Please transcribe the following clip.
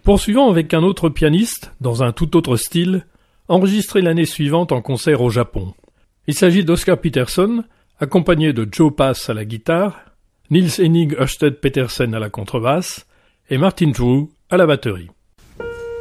Poursuivons avec un autre pianiste, dans un tout autre style, enregistré l'année suivante en concert au Japon. Il s'agit d'Oscar Peterson, accompagné de Joe Pass à la guitare, Niels Henning Ørsted Petersen à la contrebasse et Martin True à la batterie.